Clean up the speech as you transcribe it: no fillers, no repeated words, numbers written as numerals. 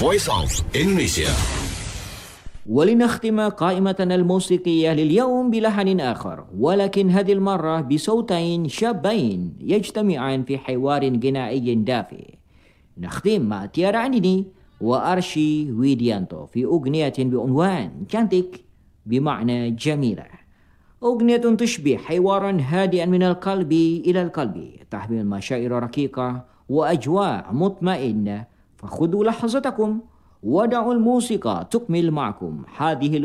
Voice of Indonesia. ولنختم قائمتنا الموسيقية لليوم بلحن آخر، ولكن هذه المرة بصوتين شابين يجتمعان في حوار غنائي دافئ. نختم مع تيارا عندني وأرشي ويديانتو في أغنية بعنوان كانتيك بمعنى جميلة. أغنية تشبه حوارا هادئا من القلب إلى القلب، تحمل مشاعر رقيقة وأجواء مطمئنة. فخذوا لحظتكم ودعوا الموسيقى تكمل معكم هذه